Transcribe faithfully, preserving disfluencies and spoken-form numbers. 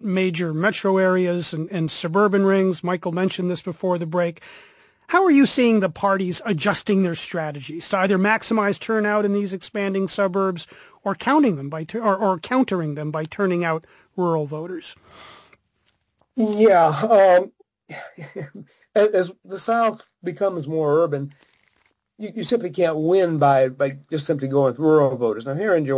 major metro areas and, and suburban rings. Michael mentioned this before the break. How are you seeing the parties adjusting their strategies to either maximize turnout in these expanding suburbs or counting them by or, or countering them by turning out rural voters? Yeah, um, as, as the South becomes more urban, you, you simply can't win by by just simply going with rural voters. Now, here in Georgia,